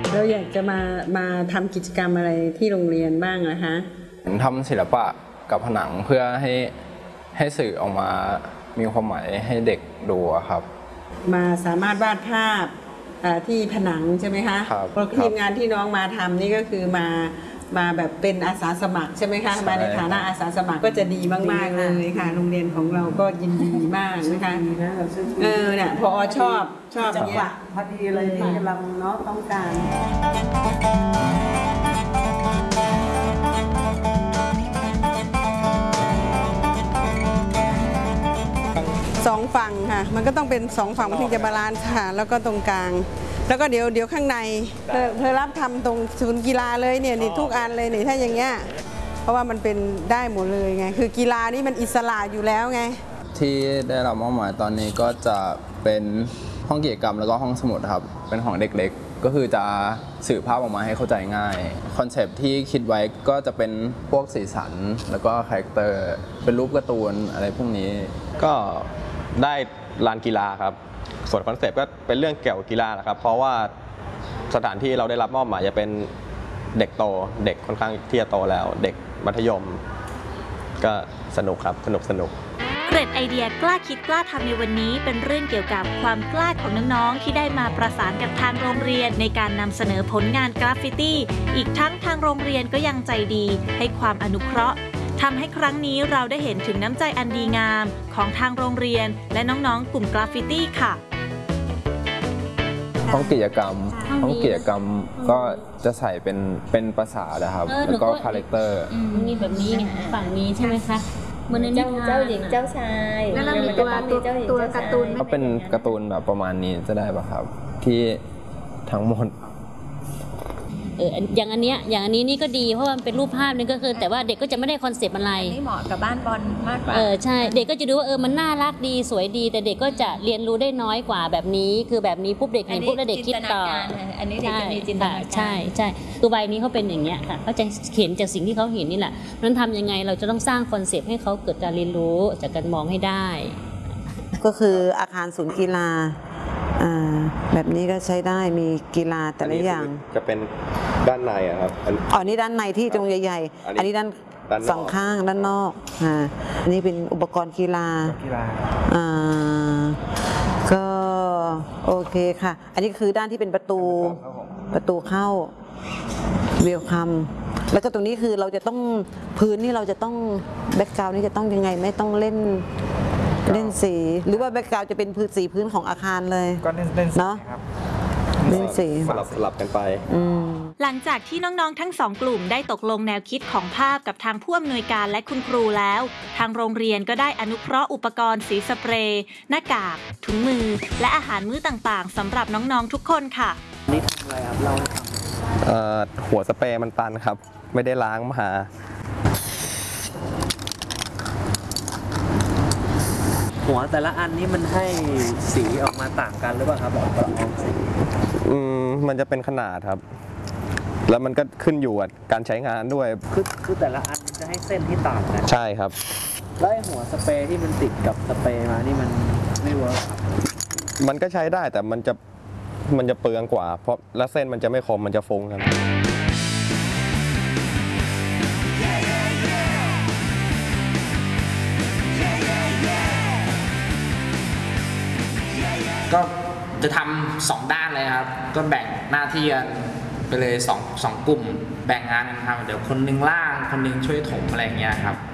เราอยากจะมาทำกิจกรรมอะไรที่โรงเรียนบ้างนะคะทำศิลปะกับผนังเพื่อให้สื่อออกมามีความหมายให้เด็กดูครับมาสามารถวาดภาพที่ผนังใช่ไหมคะเพราะทีมงานที่น้องมาทำนี่ก็คือมาแบบเป็นอาสาสมัครใช่ไหมคะมาในฐานะอาสาสมัครก็จะดีมากๆเลยค่ะโรงเรียนของเราก็ยินดีมากนะคะเนี่ยพอชอบจังหวะพอดีเลยที่กำลังเนาะต้องการสองฝั่งค่ะมันก็ต้องเป็นสองฝั่งมันถึงจะบาลานซ์ค่ะแล้วก็ตรงกลางแล้วก็เดี๋ยวข้างในเธอรับทำตรงศูนย์กีฬาเลยเนี่ยนี่ทุกอันเลยนี่ถ้าอย่างเงี้ยเพราะว่ามันเป็นได้หมดเลยไงคือกีฬานี่มันอิสระอยู่แล้วไงที่ได้รับมอบหมายตอนนี้ก็จะเป็นห้องกิจกรรมแล้วก็ห้องสมุดครับเป็นของเด็กเล็กก็คือจะสื่อภาพออกมาให้เข้าใจง่ายคอนเซปต์ที่คิดไว้ก็จะเป็นพวกสีสันแล้วก็คาแรคเตอร์เป็นรูปการ์ตูนอะไรพวกนี้ก็ได้ลานกีฬาครับส่วนคอนเซปต์ก็เป็นเรื่องเกี่ยวกับกีฬาแหละครับเพราะว่าสถานที่เราได้รับมอบหมายจะเป็นเด็กโตเด็กค่อนข้างที่จะโตแล้วเด็กมัธยมก็สนุกครับสนุกเกร็ดไอเดียกล้าคิดกล้าทำในวันนี้เป็นเรื่องเกี่ยวกับความกล้าของน้องๆที่ได้มาประสานกับทางโรงเรียนในการนำเสนอผลงานกราฟฟิตี้อีกทั้งทางโรงเรียนก็ยังใจดีให้ความอนุเคราะห์ทำให้ครั้งนี้เราได้เห็นถึงน้ำใจอันดีงามของทางโรงเรียนและน้องๆกลุ่มกราฟฟิตี้ค่ะห้องกิจกรรมก็จะใส่เป็นภาษานะครับแล้วก็คาแรคเตอร์มีแบบนี้ไงฝั่งนี้ใช่ไหมคะเหมือนในนิทานเจ้าหญิงเจ้าชายแล้วเรามีตัวการ์ตูนก็เป็นการ์ตูนแบบประมาณนี้จะได้ป่ะครับที่ทั้งหมดอย่างอันนี้นี่ก็ดีเพราะว่ามันเป็นรูปภาพนี่ก็คือแต่ว่าเด็กก็จะไม่ได้คอนเซปต์อะไรนี่เหมาะกับบ้านบอลมากกว่าใช่เด็กก็จะดูว่ามันน่ารักดีสวยดีแต่เด็กก็จะเรียนรู้ได้น้อยกว่าแบบนี้คือแบบนี้ปุ๊บเด็กเห็นปุ๊บแล้วเด็กคิดต่ออันนี้เด็กจะมีจินตนาการใช่ตัวใบนี้เขาเป็นอย่างเงี้ยค่ะเขาจะเห็นจากสิ่งที่เขาเห็นนี่แหละนั้นทำยังไงเราจะต้องสร้างคอนเซปต์ให้เขาเกิดการเรียนรู้จากการมองให้ได้ก็คืออาคารศูนย์กีฬาแบบนี้ก็ใช้ได้มีกีฬาแต่ละอย่างจะเป็นด้านในครับนี่ด้านในที่ตรงใหญ่ๆอันนี้ด้านสองข้างด้านนอกอันนี้เป็นอุปกรณ์กีฬาก็โอเคค่ะอันนี้คือด้านที่เป็นประตูเข้าเวลคัมแล้วก็ตรงนี้คือเราจะต้องพื้นนี่เราจะต้องแบ็คกราวด์นี่จะต้องยังไงไม่ต้องเล่นสีหรือว่าแบ็คกราวด์จะเป็นสีพื้นของอาคารเลยก็เล่นเนาะเล่นสีสลับกันไปหลังจากที่น้องๆทั้งสองกลุ่มได้ตกลงแนวคิดของภาพกับทางผู้อำนวยการและคุณครูแล้วทางโรงเรียนก็ได้อนุเคราะห์อุปกรณ์สีสเปรย์หน้ากากถุงมือและอาหารมื้อต่างๆสำหรับน้องๆทุกคนค่ะนี่ทำอะไรครับเราหัวสเปรย์มันตันครับไม่ได้ล้างมาหัวแต่ละอันนี้มันให้สีออกมาต่างกันหรือเปล่าครับแบบละอองสีมันจะเป็นขนาดครับแล้วมันก็ขึ้นอยู่กับการใช้งานด้วยคือแต่ละอันจะให้เส้นที่ต่างกันใช่ครับแล้วไอ้หัวสเปรย์ที่มันติดกับสเปรย์มานี่มันไม่เวิร์คมันก็ใช้ได้แต่มันจะเปลืองกว่าเพราะและเส้นมันจะไม่คมมันจะฟงครับก็จะทำ2ด้านเลยครับก็แบ่งหน้าที่กันไปเลย2กลุ่มแบ่งงานกันทำเดี๋ยวคนนึงล่างคนนึงช่วยถมอะไรอย่างเงี้ยครับ